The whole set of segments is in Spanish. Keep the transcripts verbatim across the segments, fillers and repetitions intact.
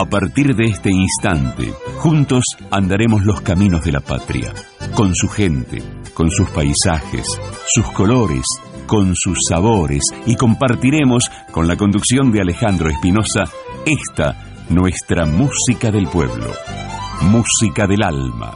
A partir de este instante, juntos andaremos los caminos de la patria, con su gente, con sus paisajes, sus colores, con sus sabores, y compartiremos, con la conducción de Alejandro Espinosa, esta, nuestra música del pueblo, música del alma.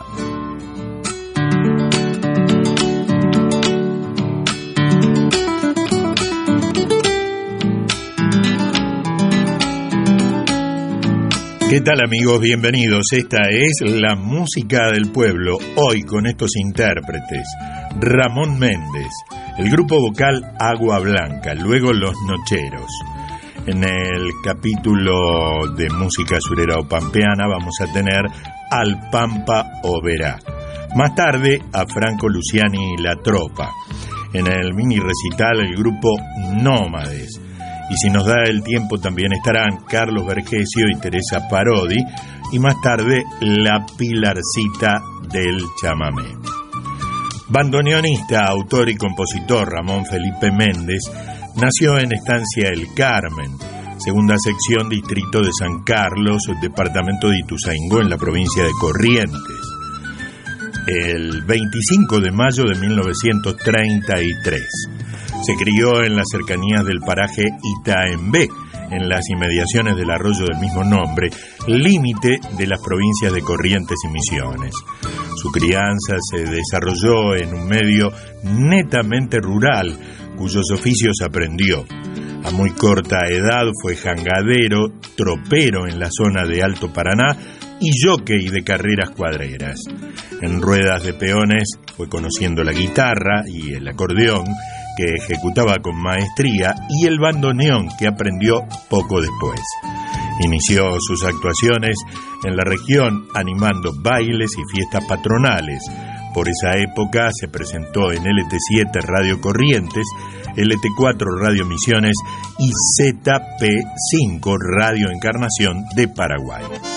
¿Qué tal, amigos? Bienvenidos. Esta es la música del pueblo, hoy con estos intérpretes: Ramón Méndez, el grupo vocal Agua Blanca, luego Los Nocheros. En el capítulo de música surera o pampeana vamos a tener Al Pampa Oberá. Más tarde a Franco Luciani y La Tropa. En el mini recital el grupo Nómades. Y si nos da el tiempo también estarán Carlos Vergesio y Teresa Parodi, y más tarde La Pilarcita del Chamamé. Bandoneonista, autor y compositor Ramón Felipe Méndez nació en Estancia El Carmen, segunda sección, distrito de San Carlos, departamento de Ituzaingó, en la provincia de Corrientes, el veinticinco de mayo de mil novecientos treinta y tres. Se crió en las cercanías del paraje Itaembé, en las inmediaciones del arroyo del mismo nombre, límite de las provincias de Corrientes y Misiones. Su crianza se desarrolló en un medio netamente rural, cuyos oficios aprendió. A muy corta edad fue jangadero, tropero en la zona de Alto Paraná y jockey de carreras cuadreras. En ruedas de peones fue conociendo la guitarra y el acordeón, que ejecutaba con maestría, y el bandoneón, que aprendió poco después. Inició sus actuaciones en la región animando bailes y fiestas patronales. Por esa época se presentó en L T siete Radio Corrientes, L T cuatro Radio Misiones y Z P cinco Radio Encarnación de Paraguay.